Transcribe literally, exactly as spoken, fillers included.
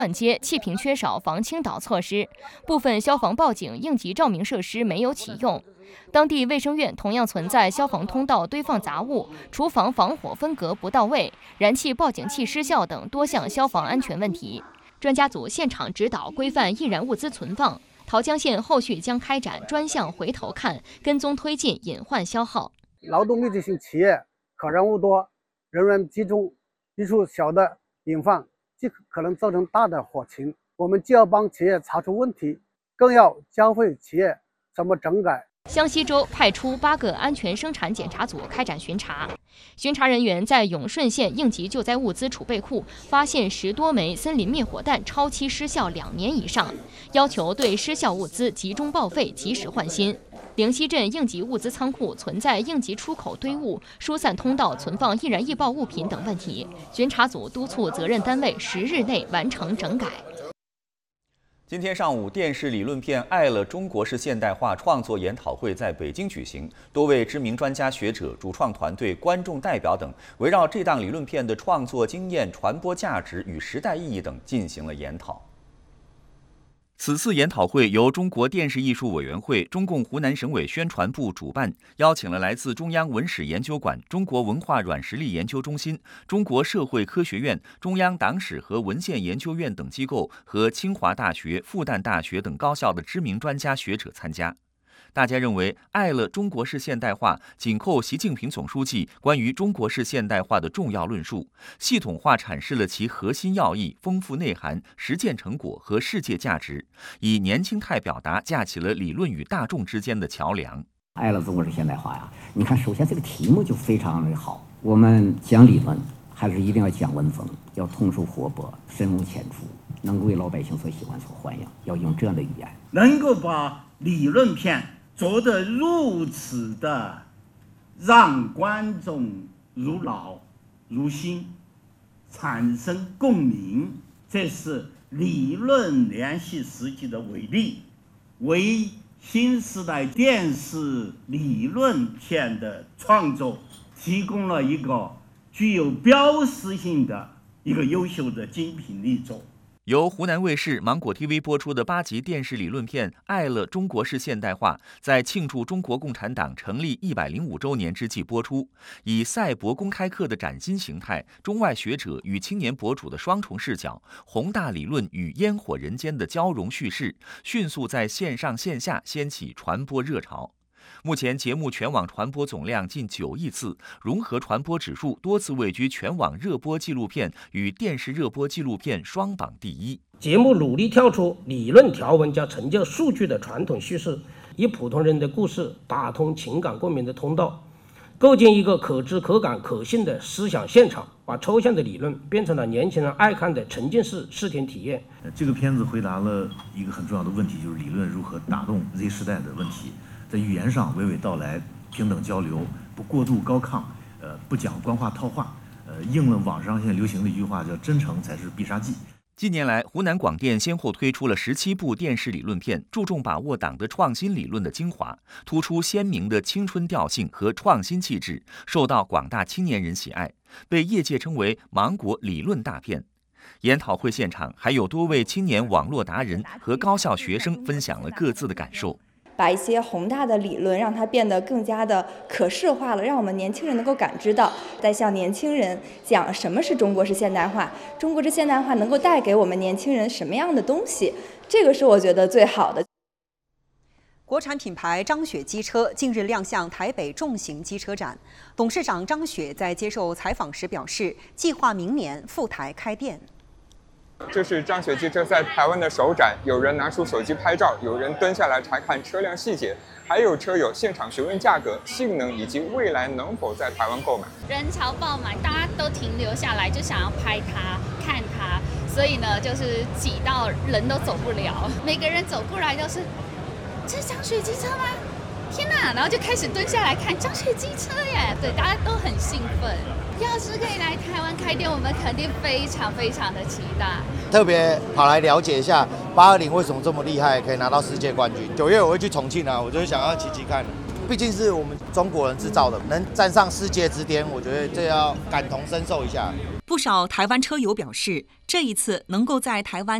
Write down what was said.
段街气瓶缺少防倾倒措施，部分消防报警应急照明设施没有启用。当地卫生院同样存在消防通道堆放杂物、厨房防火分隔不到位、燃气报警器失效等多项消防安全问题。专家组现场指导规范易燃物资存放。桃江县后续将开展专项回头看，跟踪推进隐患消耗。 劳动密集型企业可燃物多、人员集中，一处小的隐患既可能造成大的火情。我们既要帮企业查出问题，更要教会企业怎么整改。 香溪州派出八个安全生产检查组开展巡查，巡查人员在永顺县应急救灾物资储备库发现十多枚森林灭火弹超期失效两年以上，要求对失效物资集中报废，及时换新。灵溪镇应急物资仓库存在应急出口堆物、疏散通道存放易燃易爆物品等问题，巡查组督促责任单位十日内完成整改。 今天上午，电视理论片《爱了中国式现代化》创作研讨会在北京举行，多位知名专家学者、主创团队、观众代表等围绕这档理论片的创作经验、传播价值与时代意义等进行了研讨。此次研讨会由中国电视艺术委员会、中共湖南省委宣传部主办，邀请了来自中央文史研究馆、中国文化软实力研究中心、中国社会科学院、中央党史和文献研究院等机构和清华大学、复旦大学等高校的知名专家学者参加。大家认为，《爱了中国式现代化》紧扣习近平总书记关于中国式现代化的重要论述，系统化阐释了其核心要义、丰富内涵、实践成果和世界价值，以年轻态表达架起了理论与大众之间的桥梁。 爱了中国式现代化呀，你看，首先这个题目就非常的好。我们讲理论，还是一定要讲文风，要通俗活泼、深入浅出，能够为老百姓所喜欢、所欢迎，要用这样的语言， 能够把理论片做得如此的让观众入脑入心，产生共鸣，这是理论联系实际的伟力，为新时代电视理论片的创作提供了一个具有标识性的一个优秀的精品力作。 由湖南卫视、芒果 T V 播出的八集电视理论片《爱了中国式现代化》在庆祝中国共产党成立一百零五周年之际播出，以赛博公开课的崭新形态、中外学者与青年博主的双重视角、宏大理论与烟火人间的交融叙事，迅速在线上线下掀起传播热潮。目前节目全网传播总量近九亿次，融合传播指数多次位居全网热播纪录片与电视热播纪录片双榜第一。 节目努力跳出理论条文加陈旧数据的传统叙事，以普通人的故事打通情感共鸣的通道，构建一个可知可感可信的思想现场，把抽象的理论变成了年轻人爱看的沉浸式视听体验。 这个片子回答了一个很重要的问题，就是理论如何打动 Z 时代的问题。在语言上娓娓道来，平等交流，不过度高亢，呃，不讲官话套话，呃，应了网上现在流行的一句话，叫“真诚才是必杀技”。 近年来，湖南广电先后推出了十七部电视理论片，注重把握党的创新理论的精华，突出鲜明的青春调性和创新气质，受到广大青年人喜爱，被业界称为芒果理论大片。研讨会现场还有多位青年网络达人和高校学生分享了各自的感受。 把一些宏大的理论让它变得更加的可视化了，让我们年轻人能够感知到，在向年轻人讲什么是中国式现代化，中国式现代化能够带给我们年轻人什么样的东西，这个是我觉得最好的。 国产品牌张雪机车近日亮相台北重型机车展，董事长张雪在接受采访时表示，计划明年赴台开店。 这是张雪机车在台湾的首展，有人拿出手机拍照，有人蹲下来查看车辆细节，还有车友现场询问价格、性能以及未来能否在台湾购买。 人潮爆满，大家都停留下来，就想要拍它、看它，所以呢，就是挤到人都走不了。每个人走过来都是，这是张雪机车吗？天哪！然后就开始蹲下来看张雪机车耶，对，大家都很兴奋。要是可以来台湾开店，我们肯定非常非常的期待。 特别跑来了解一下八二零为什么这么厉害，可以拿到世界冠军。九月我会去重庆啊，我就想要骑骑看，毕竟是我们中国人制造的，能站上世界之巅，我觉得这要感同身受一下。 不少台湾车友表示，这一次能够在台湾